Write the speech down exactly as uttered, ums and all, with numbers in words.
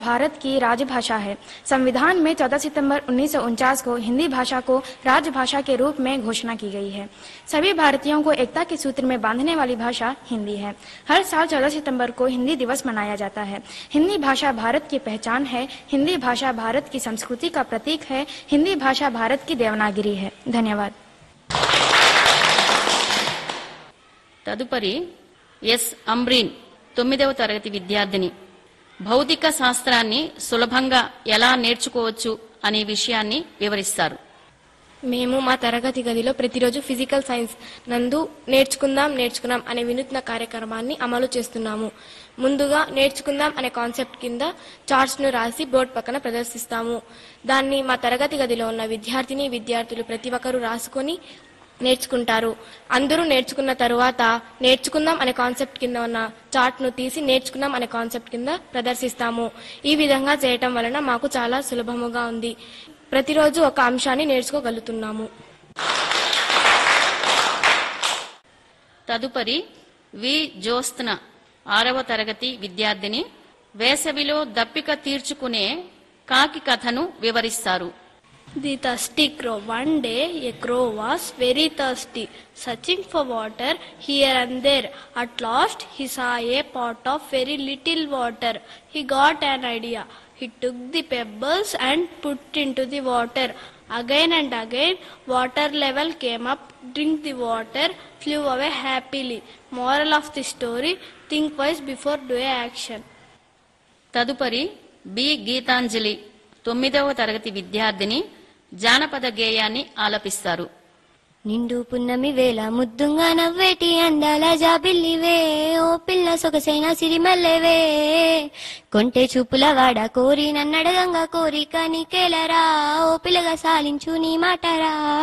भारत की राजभाषा है। संविधान में चौदह सितंबर उन्नीस सौ उनचास को हिंदी भाषा को राजभाषा के रूप में घोषणा की गई है। सभी भारतीयों को एकता के सूत्र में बांधने वाली भाषा हिंदी है। हर साल चौदह सितंबर को हिंदी दिवस मनाया जाता है। हिंदी भाषा भारत की पहचान है। हिंदी भाषा भारत की संस्कृति का प्रतीक है। हिंदी भाषा भारत की देवनागरी है। धन्यवाद। తదుపరి ఎస్ అమ్రీన్ తొమ్మిదవ తరగతి విద్యార్థిని భౌతిక శాస్త్రాన్ని సులభంగా ఎలా నేర్చుకోవచ్చు అనే విషయాన్ని వివరిస్తారు. మేము మా తరగతి గదిలో ప్రతిరోజు ఫిజికల్ సైన్స్ నందు నేర్చుకుందాం నేర్చుకున్నాం అనే వినూత్న కార్యక్రమాన్ని అమలు చేస్తున్నాము. ముందుగా నేర్చుకుందాం అనే కాన్సెప్ట్ కింద చార్ట్స్ ను రాసి బోర్డు పక్కన ప్రదర్శిస్తాము. దాన్ని మా తరగతి గదిలో ఉన్న విద్యార్థిని విద్యార్థులు ప్రతి ఒక్కరూ రాసుకొని నేర్చుకుంటారు. అందరూ నేర్చుకున్న తరువాత నేర్చుకుందాం అనే కాన్సెప్ట్ కింద ఉన్న చార్ట్ ను తీసి నేర్చుకుందాం అనే కాన్సెప్ట్ కింద ప్రదర్శిస్తాము. ఈ విధంగా చేయటం వలన మాకు చాలా సులభముగా ఉంది. ప్రతిరోజు ఒక అంశాన్ని నేర్చుకోగలుగుతున్నాము. తదుపరి వి జ్యోత్స్న ఆరవ తరగతి విద్యార్థిని వేసవిలో దప్పిక తీర్చుకునే కాకి కథను వివరిస్తారు. The thirsty crow. One day a crow was very thirsty, searching for water here and there. At last he saw a pot of very little water. He got an idea. He took the pebbles and put into the water. Again and again water level came up. Drink the water, flew away happily. Moral of the story: think twice before doing action. తదుపరి B Gitanjali తొమ్మిదవ తరగతి విద్యార్థిని జానపద గేయాన్ని ఆలపిస్తారు. నిండు పున్నమి వేళ ముద్దుగా నవ్వేటి అందాల జాబిల్లివే, ఓ పిల్ల సొగసైన సిరిమల్లెవే, కొంటె చూపుల వాడ కోరి నన్నడగంగా కోరిక నీకేలరా, ఓ పిల్లగా సాలించు నీ మాటరా.